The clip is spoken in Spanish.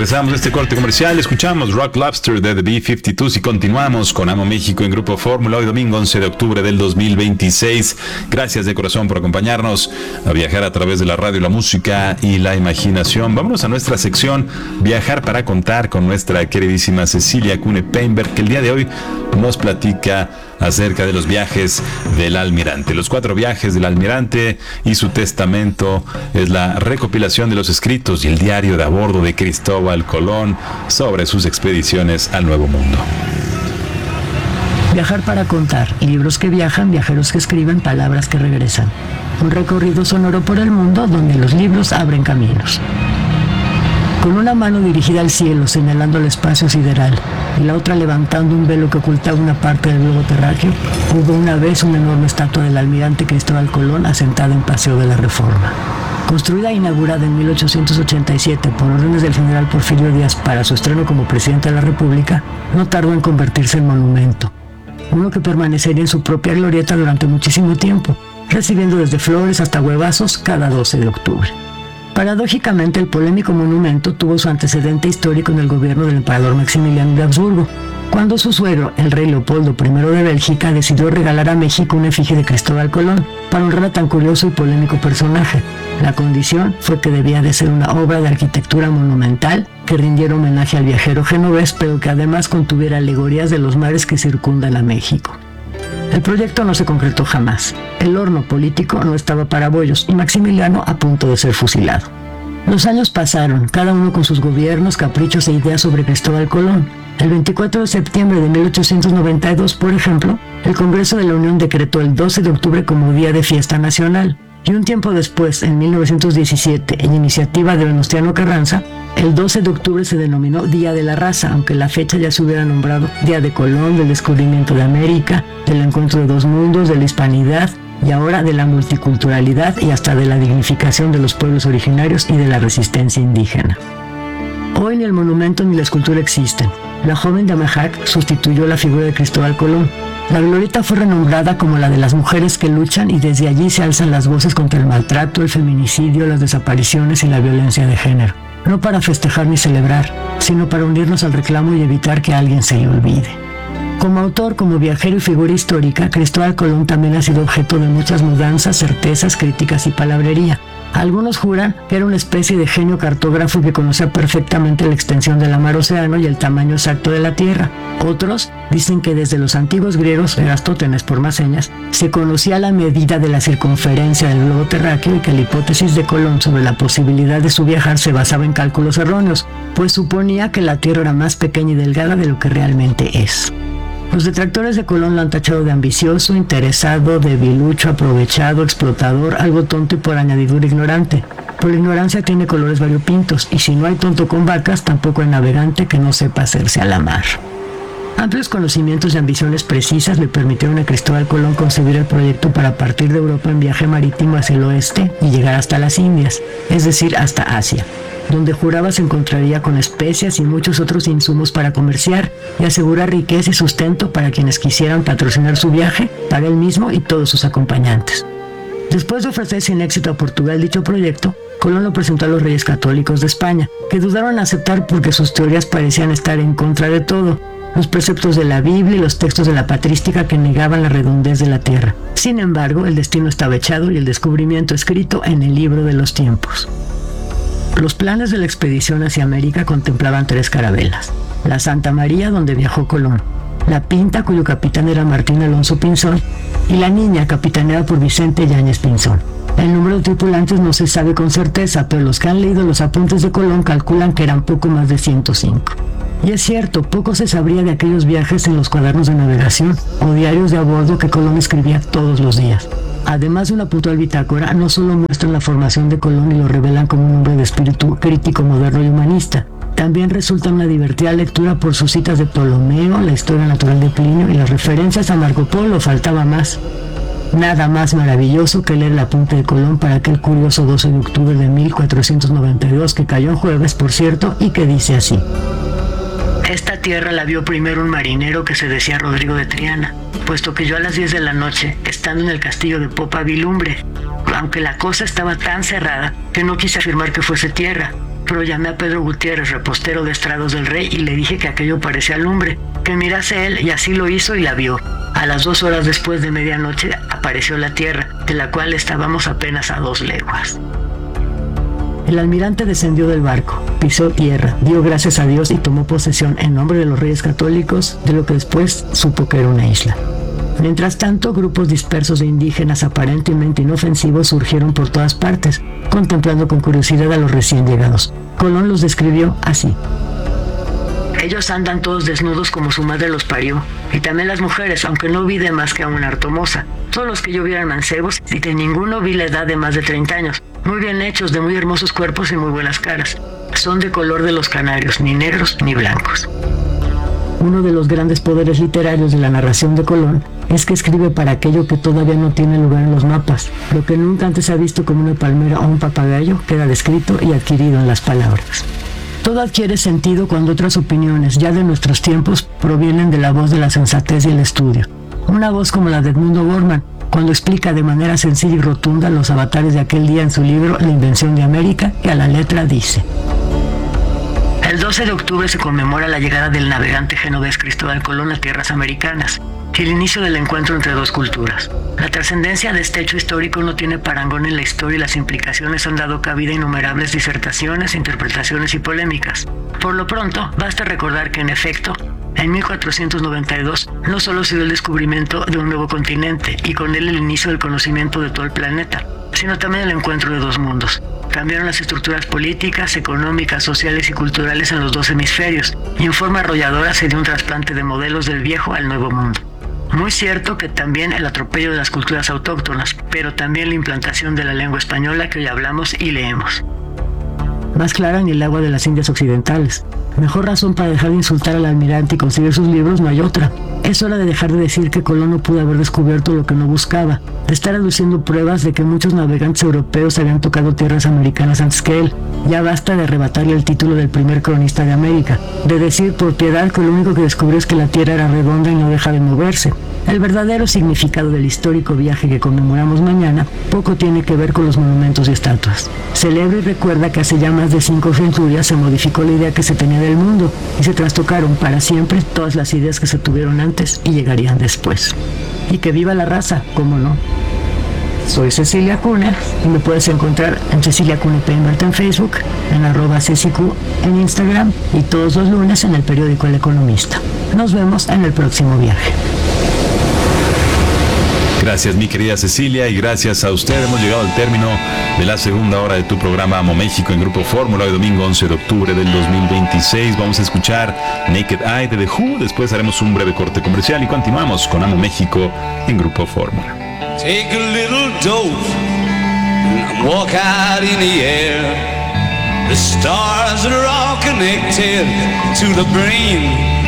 Regresamos de este corte comercial, escuchamos Rock Lobster de The B-52s y continuamos con Amo México en Grupo Fórmula, hoy domingo 11 de octubre del 2026. Gracias de corazón por acompañarnos a viajar a través de la radio, la música y la imaginación. Vámonos a nuestra sección Viajar para Contar con nuestra queridísima Cecilia Cune Peinberg, que el día de hoy nos platica acerca de los viajes del almirante. Los 4 viajes del almirante y su testamento es la recopilación de los escritos y el diario de a bordo de Cristóbal Colón sobre sus expediciones al Nuevo Mundo. Viajar para contar, libros que viajan, viajeros que escriben, palabras que regresan. Un recorrido sonoro por el mundo donde los libros abren caminos. Con una mano dirigida al cielo, señalando el espacio sideral, y la otra levantando un velo que ocultaba una parte del globo terráqueo, hubo una vez una enorme estatua del almirante Cristóbal Colón asentada en Paseo de la Reforma. Construida e inaugurada en 1887 por órdenes del general Porfirio Díaz para su estreno como presidente de la República, no tardó en convertirse en monumento. Uno que permanecería en su propia glorieta durante muchísimo tiempo, recibiendo desde flores hasta huevazos cada 12 de octubre. Paradójicamente, el polémico monumento tuvo su antecedente histórico en el gobierno del emperador Maximiliano de Habsburgo, cuando su suegro, el rey Leopoldo I de Bélgica, decidió regalar a México una efigie de Cristóbal Colón para honrar a tan curioso y polémico personaje. La condición fue que debía de ser una obra de arquitectura monumental que rindiera homenaje al viajero genovés, pero que además contuviera alegorías de los mares que circundan a México. El proyecto no se concretó jamás. El horno político no estaba para bollos y Maximiliano a punto de ser fusilado. Los años pasaron, cada uno con sus gobiernos, caprichos e ideas sobre Cristóbal Colón. El 24 de septiembre de 1892, por ejemplo, el Congreso de la Unión decretó el 12 de octubre como día de fiesta nacional. Y un tiempo después, en 1917, en iniciativa de Venustiano Carranza, el 12 de octubre se denominó Día de la Raza, aunque la fecha ya se hubiera nombrado Día de Colón, del descubrimiento de América, del encuentro de dos mundos, de la hispanidad y ahora de la multiculturalidad y hasta de la dignificación de los pueblos originarios y de la resistencia indígena. Hoy ni el monumento ni la escultura existen. La joven de Amejac sustituyó la figura de Cristóbal Colón. La glorieta fue renombrada como la de las mujeres que luchan y desde allí se alzan las voces contra el maltrato, el feminicidio, las desapariciones y la violencia de género. No para festejar ni celebrar, sino para unirnos al reclamo y evitar que a alguien se le olvide. Como autor, como viajero y figura histórica, Cristóbal Colón también ha sido objeto de muchas mudanzas, certezas, críticas y palabrería. Algunos juran que era una especie de genio cartógrafo que conocía perfectamente la extensión del mar Océano y el tamaño exacto de la Tierra. Otros dicen que desde los antiguos griegos, Erastótenes por más señas, se conocía la medida de la circunferencia del globo terráqueo y que la hipótesis de Colón sobre la posibilidad de su viajar se basaba en cálculos erróneos, pues suponía que la Tierra era más pequeña y delgada de lo que realmente es. Los detractores de Colón lo han tachado de ambicioso, interesado, debilucho, aprovechado, explotador, algo tonto y por añadidura ignorante. Pero la ignorancia tiene colores variopintos, y si no hay tonto con vacas, tampoco hay navegante que no sepa hacerse a la mar. Amplios conocimientos y ambiciones precisas le permitieron a Cristóbal Colón concebir el proyecto para partir de Europa en viaje marítimo hacia el oeste y llegar hasta las Indias, es decir, hasta Asia, donde juraba se encontraría con especias y muchos otros insumos para comerciar y asegurar riqueza y sustento para quienes quisieran patrocinar su viaje, para él mismo y todos sus acompañantes. Después de ofrecer sin éxito a Portugal dicho proyecto, Colón lo presentó a los reyes católicos de España, que dudaron en aceptar porque sus teorías parecían estar en contra de todo, los preceptos de la Biblia y los textos de la patrística que negaban la redondez de la tierra. Sin embargo, el destino estaba echado y el descubrimiento escrito en el libro de los tiempos. Los planes de la expedición hacia América contemplaban 3 carabelas: la Santa María, donde viajó Colón; la Pinta, cuyo capitán era Martín Alonso Pinzón; y la Niña, capitaneada por Vicente Yáñez Pinzón. El número de tripulantes no se sabe con certeza, pero los que han leído los apuntes de Colón calculan que eran poco más de 105. Y es cierto, poco se sabría de aquellos viajes en los cuadernos de navegación o diarios de a bordo que Colón escribía todos los días. Además de una puntual bitácora, no solo muestran la formación de Colón y lo revelan como un hombre de espíritu crítico, moderno y humanista, también resulta una divertida lectura por sus citas de Ptolomeo, la historia natural de Plinio y las referencias a Marco Polo. Faltaba más. Nada más maravilloso que leer el apunte de Colón para aquel curioso 12 de octubre de 1492, que cayó en jueves, por cierto, y que dice así: esta tierra la vio primero un marinero que se decía Rodrigo de Triana, puesto que yo a las 10 de la noche, estando en el castillo de popa, vi lumbre, aunque la cosa estaba tan cerrada que no quise afirmar que fuese tierra, pero llamé a Pedro Gutiérrez, repostero de Estrados del Rey, y le dije que aquello parecía lumbre, que mirase él, y así lo hizo y la vio. A las 2 horas después de medianoche apareció la Tierra, de la cual estábamos apenas a 2 leguas. El almirante descendió del barco, pisó tierra, dio gracias a Dios y tomó posesión en nombre de los Reyes Católicos de lo que después supo que era una isla. Mientras tanto, grupos dispersos de indígenas aparentemente inofensivos surgieron por todas partes, contemplando con curiosidad a los recién llegados. Colón los describió así: ellos andan todos desnudos como su madre los parió, y también las mujeres, aunque no vi de más que a una hartomosa. Todos los que yo vi eran mancebos, y de ninguno vi la edad de más de 30 años, muy bien hechos, de muy hermosos cuerpos y muy buenas caras. Son de color de los canarios, ni negros ni blancos. Uno de los grandes poderes literarios de la narración de Colón es que escribe para aquello que todavía no tiene lugar en los mapas. Lo que nunca antes se ha visto como una palmera o un papagayo queda descrito y adquirido en las palabras. Todo adquiere sentido cuando otras opiniones, ya de nuestros tiempos, provienen de la voz de la sensatez y el estudio. Una voz como la de Edmundo Borman, cuando explica de manera sencilla y rotunda los avatares de aquel día en su libro La Invención de América, que a la letra dice: el 12 de octubre se conmemora la llegada del navegante genovés Cristóbal Colón a tierras americanas y el inicio del encuentro entre dos culturas. La trascendencia de este hecho histórico no tiene parangón en la historia y las implicaciones han dado cabida a innumerables disertaciones, interpretaciones y polémicas. Por lo pronto, basta recordar que en efecto, en 1492 no solo se dio el descubrimiento de un nuevo continente y con él el inicio del conocimiento de todo el planeta, sino también el encuentro de dos mundos. Cambiaron las estructuras políticas, económicas, sociales y culturales en los dos hemisferios, y en forma arrolladora se dio un trasplante de modelos del viejo al nuevo mundo. Muy cierto que también el atropello de las culturas autóctonas, pero también la implantación de la lengua española que hoy hablamos y leemos. Más clara ni el agua de las Indias Occidentales. Mejor razón para dejar de insultar al almirante y conseguir sus libros no hay otra. Es hora de dejar de decir que Colón no pudo haber descubierto lo que no buscaba, de estar aduciendo pruebas de que muchos navegantes europeos habían tocado tierras americanas antes que él. Ya basta de arrebatarle el título del primer cronista de América, de decir por piedad que lo único que descubrió es que la tierra era redonda y no deja de moverse. El verdadero significado del histórico viaje que conmemoramos mañana poco tiene que ver con los monumentos y estatuas. Celebra y recuerda que hace ya más de 5 centurias se modificó la idea que se tenía del mundo y se trastocaron para siempre todas las ideas que se tuvieron antes y llegarían después. Y que viva la raza, ¿cómo no? Soy Cecilia Cuna y me puedes encontrar en Cecilia Cuna Peinbert en Facebook, en @CeciQ en Instagram y todos los lunes en el periódico El Economista. Nos vemos en el próximo viaje. Gracias, mi querida Cecilia, y gracias a usted. Hemos llegado al término de la segunda hora de tu programa Amo México en Grupo Fórmula. Hoy domingo 11 de octubre del 2026 vamos a escuchar Naked Eye de The Who. Después haremos un breve corte comercial y continuamos con Amo México en Grupo Fórmula. Take a little dope and walk out in the air. The stars are all connected to the brain.